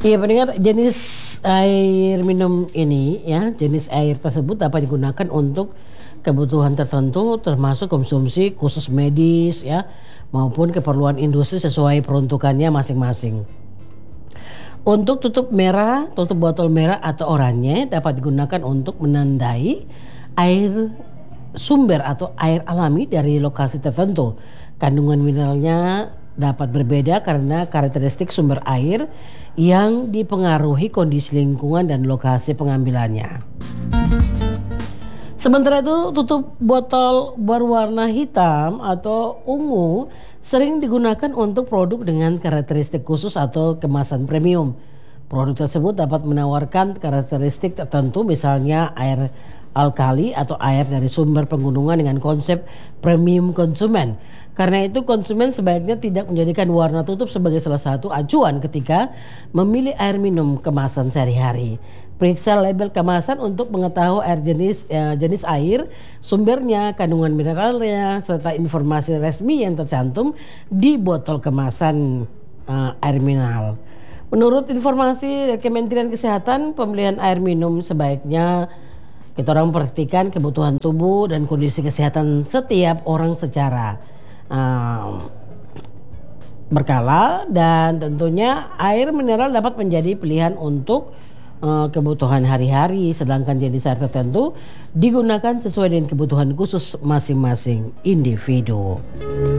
Iya pendengar, jenis air minum ini ya, jenis air tersebut dapat digunakan untuk kebutuhan tertentu termasuk konsumsi khusus medis ya maupun keperluan industri sesuai peruntukannya masing-masing. Untuk tutup botol merah atau oranye dapat digunakan untuk menandai air sumber atau air alami dari lokasi tertentu. Kandungan mineralnya dapat berbeda karena karakteristik sumber air yang dipengaruhi kondisi lingkungan dan lokasi pengambilannya. Sementara itu, tutup botol berwarna hitam atau ungu sering digunakan untuk produk dengan karakteristik khusus atau kemasan premium. Produk tersebut dapat menawarkan karakteristik tertentu, misalnya air alkali atau air dari sumber pegunungan dengan konsep premium konsumen. Karena itu konsumen sebaiknya tidak menjadikan warna tutup sebagai salah satu acuan ketika memilih air minum kemasan sehari-hari. Periksa label kemasan untuk mengetahui jenis air, sumbernya, kandungan mineralnya, serta informasi resmi yang tercantum di botol kemasan air mineral. Menurut informasi dari Kementerian Kesehatan, pembelian air minum sebaiknya kita orang memperhatikan kebutuhan tubuh dan kondisi kesehatan setiap orang secara berkala, dan tentunya air mineral dapat menjadi pilihan untuk kebutuhan hari-hari, sedangkan jenis air tertentu digunakan sesuai dengan kebutuhan khusus masing-masing individu.